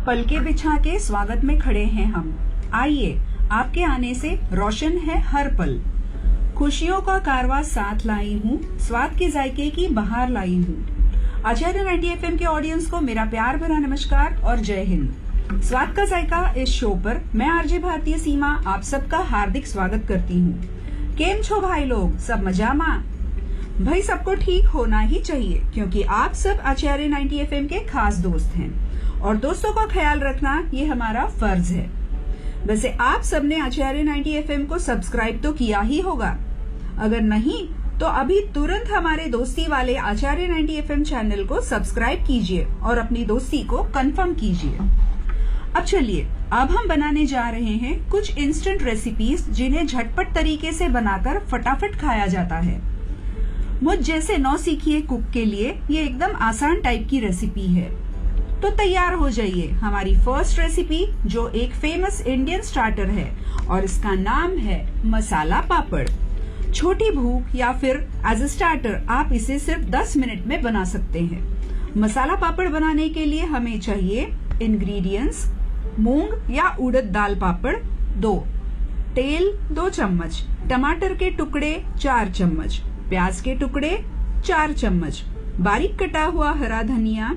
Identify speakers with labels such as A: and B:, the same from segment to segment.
A: पलके बिछा के स्वागत में खड़े हैं हम। आइए, आपके आने से रोशन है हर पल। खुशियों का कारवां साथ लाई हूँ, स्वाद के जायके की बहार लाई हूँ। आचार्य 90 FM के ऑडियंस को मेरा प्यार भरा नमस्कार और जय हिंद। स्वाद का जायका इस शो पर मैं आरजे भारतीय सीमा आप सबका हार्दिक स्वागत करती हूँ। केम छो भाई लोग, सब मजामा? भाई सबको ठीक होना ही चाहिए, क्योंकि आप सब आचार्य 90 FM के खास दोस्त हैं और दोस्तों का ख्याल रखना ये हमारा फर्ज है। वैसे आप सबने आचार्य 90 FM को सब्सक्राइब तो किया ही होगा। अगर नहीं तो अभी तुरंत हमारे दोस्ती वाले आचार्य 90 FM चैनल को सब्सक्राइब कीजिए और अपनी दोस्ती को कंफर्म कीजिए। अब चलिए, अब हम बनाने जा रहे हैं कुछ इंस्टेंट रेसिपीज जिन्हें झटपट तरीके से बनाकर फटाफट खाया जाता है। मुझ जैसे नौसिखिए कुक के लिए ये एकदम आसान टाइप की रेसिपी है। तो तैयार हो जाइए हमारी फर्स्ट रेसिपी, जो एक फेमस इंडियन स्टार्टर है और इसका नाम है मसाला पापड़। छोटी भूख या फिर एज अ स्टार्टर आप इसे सिर्फ 10 मिनट में बना सकते हैं। मसाला पापड़ बनाने के लिए हमें चाहिए इंग्रेडिएंट्स: मूंग या उड़द दाल पापड़ 2, तेल 2 चम्मच, टमाटर के टुकड़े 4 चम्मच, प्याज के टुकड़े 4 चम्मच, बारीक कटा हुआ हरा धनिया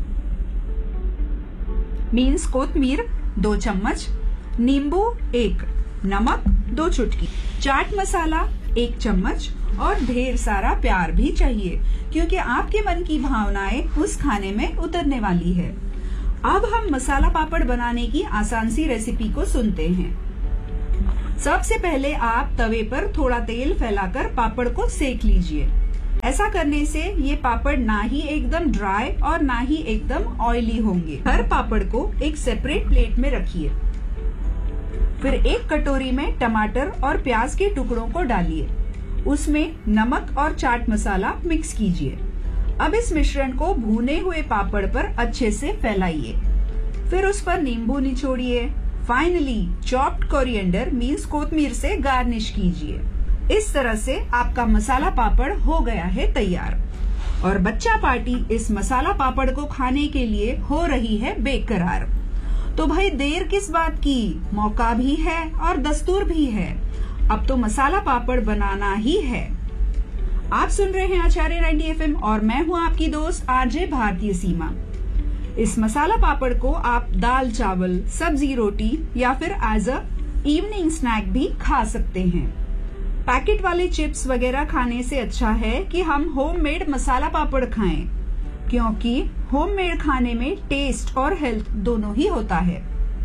A: मीन्स कोतमीर 2 चम्मच, नींबू 1, नमक 2 चुटकी, चाट मसाला 1 चम्मच और ढेर सारा प्यार भी चाहिए, क्योंकि आपके मन की भावनाएं उस खाने में उतरने वाली है। अब हम मसाला पापड़ बनाने की आसान सी रेसिपी को सुनते हैं। सबसे पहले आप तवे पर थोड़ा तेल फैलाकर पापड़ को सेक लीजिए। ऐसा करने से ये पापड़ ना ही एकदम ड्राई और ना ही एकदम ऑयली होंगे। हर पापड़ को एक सेपरेट प्लेट में रखिए। फिर एक कटोरी में टमाटर और प्याज के टुकड़ों को डालिए। उसमें नमक और चाट मसाला मिक्स कीजिए। अब इस मिश्रण को भुने हुए पापड़ पर अच्छे से फैलाइए। फिर उस पर नींबू निचोड़िए। फाइनली चॉप्ड कोरिएंडर मीन्स कोतमीर से गार्निश कीजिए। इस तरह से आपका मसाला पापड़ हो गया है तैयार। और बच्चा पार्टी इस मसाला पापड़ को खाने के लिए हो रही है बेकरार। तो भाई देर किस बात की, मौका भी है और दस्तूर भी है। अब तो मसाला पापड़ बनाना ही है। आप सुन रहे हैं आचार्य 90 FM और मैं हूँ आपकी दोस्त आरजे भारतीय सीमा। इस मसाला पापड़ को आप दाल चावल, सब्जी रोटी या फिर एज अ इवनिंग स्नैक भी खा सकते हैं। पैकेट वाले चिप्स वगैरह खाने से अच्छा है कि हम होममेड मसाला पापड़ खाएं, क्योंकि होममेड खाने में टेस्ट और हेल्थ दोनों ही होता है।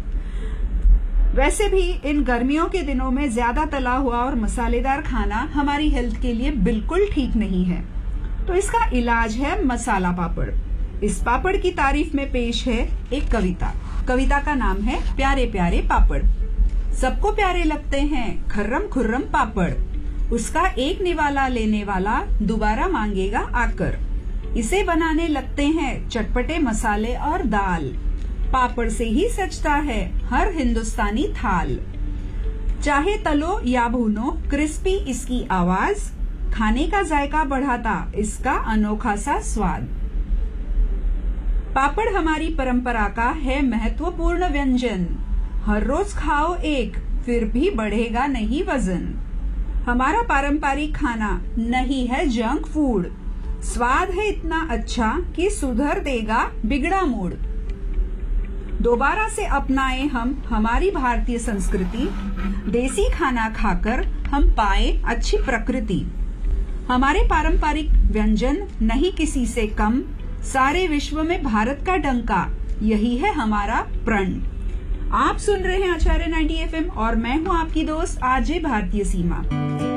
A: वैसे भी इन गर्मियों के दिनों में ज्यादा तला हुआ और मसालेदार खाना हमारी हेल्थ के लिए बिल्कुल ठीक नहीं है। तो इसका इलाज है मसाला पापड़। इस पापड़ की तारीफ में पेश है एक कविता। कविता का नाम है प्यारे प्यारे पापड़। सबको प्यारे लगते हैं खर्रम खुर्रम पापड़, उसका एक निवाला लेने वाला दोबारा मांगेगा आकर। इसे बनाने लगते हैं चटपटे मसाले और दाल, पापड़ से ही सजता है हर हिंदुस्तानी थाल। चाहे तलो या भूनो, क्रिस्पी इसकी आवाज, खाने का जायका बढ़ाता इसका अनोखा सा स्वाद। पापड़ हमारी परंपरा का है महत्वपूर्ण व्यंजन। हर रोज खाओ एक, फिर भी बढ़ेगा नहीं वजन। हमारा पारंपरिक खाना नहीं है जंक फूड, स्वाद है इतना अच्छा कि सुधर देगा बिगड़ा मूड। दोबारा से अपनाएं हम हमारी भारतीय संस्कृति, देसी खाना खाकर हम पाए अच्छी प्रकृति। हमारे पारंपरिक व्यंजन नहीं किसी से कम, सारे विश्व में भारत का डंका, यही है हमारा प्रण। आप सुन रहे हैं आचार्य 90 FM और मैं हूँ आपकी दोस्त आरजे भारतीय सीमा।